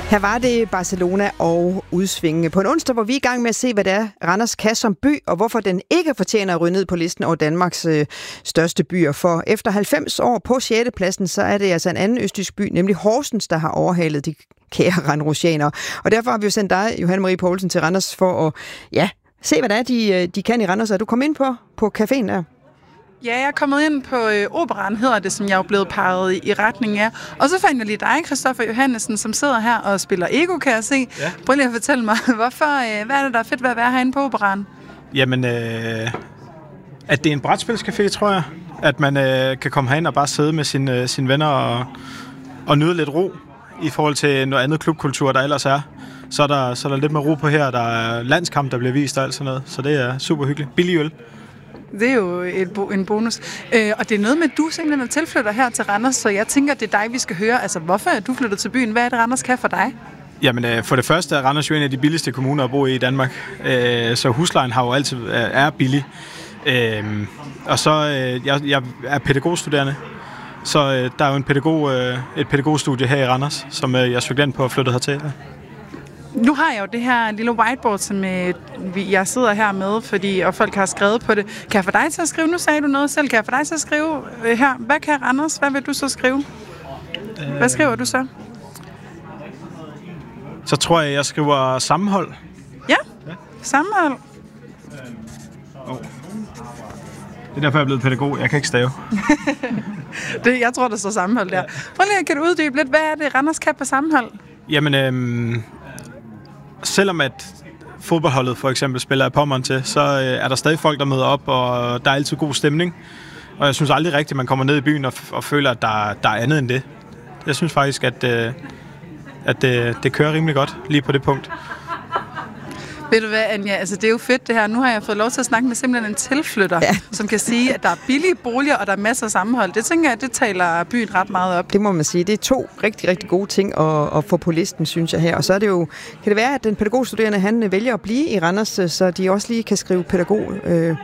Her var det Barcelona og udsvingende på en onsdag, hvor vi er i gang med at se, hvad det er, Randers kan som by, og hvorfor den ikke fortjener at ryge ned på listen over Danmarks største byer. For efter 90 år på 6. pladsen, så er det altså en anden østjysk by, nemlig Horsens, der har overhalet de kære randrusianere. Og derfor har vi jo sendt dig, Johanne Marie Poulsen, til Randers for at se, hvad det er, de kan i Randers. Er du kommet ind på caféen der? Ja, jeg er kommet ind på Operan, hedder det, som jeg er blevet peget i retning af. Og så fandt jeg lige dig, Christoffer Johannesen, som sidder her og spiller Ego, kan jeg se. Ja. Prøv lige at fortælle mig, hvorfor, hvad er det, der er fedt ved at være herinde på Operan? Jamen, at det er en brætspilscafé, tror jeg. At man kan komme herind og bare sidde med sine venner og nyde lidt ro i forhold til noget andet klubkultur, der ellers er. Så er der lidt med ro på her. Der er landskamp, der bliver vist og alt sådan noget. Så det er super hyggeligt. Billig øl. Det er jo en bonus. Og det er noget med, at du simpelthen er tilflytter her til Randers, så jeg tænker, at det er dig, vi skal høre. Altså, hvorfor er du flyttet til byen? Hvad er det, Randers kan for dig? Jamen, for det første er Randers jo en af de billigste kommuner at bo i Danmark. Så huslejen har jo altid er billig. Og så, jeg er pædagogstuderende. Så der er jo et pædagogstudie her i Randers, som jeg søgte ind på og flyttede hertil. Nu har jeg jo det her lille whiteboard, som jeg sidder her med, og folk har skrevet på det. Kan jeg få dig til at skrive? Nu sagde du noget selv. Kan jeg få dig til at skrive her? Hvad kan Randers? Hvad vil du så skrive? Hvad skriver du så? Så tror jeg skriver sammenhold. Ja, sammenhold. Det er derfor, jeg er blevet pædagog. Jeg kan ikke stave. Jeg tror, der står sammenhold der. Prøv lige, kan du uddybe lidt, hvad er det, Randers kan på sammenhold? Jamen, selvom at fodboldholdet for eksempel spiller i Pommern til, så er der stadig folk, der møder op, og der er altid god stemning. Og jeg synes aldrig rigtigt, at man kommer ned i byen og føler, at der er andet end det. Jeg synes faktisk, at det kører rimelig godt lige på det punkt. Ved du hvad, Anja? Altså, det er jo fedt det her. Nu har jeg fået lov til at snakke med simpelthen en tilflytter, som kan sige, at der er billige boliger, og der er masser af sammenhold. Det tænker jeg, det taler byen ret meget op. Det må man sige. Det er 2 rigtig, rigtig gode ting at få på listen, synes jeg her. Og så er det jo, kan det være, at den pædagogstuderende, han vælger at blive i Randers, så de også lige kan skrive pædagog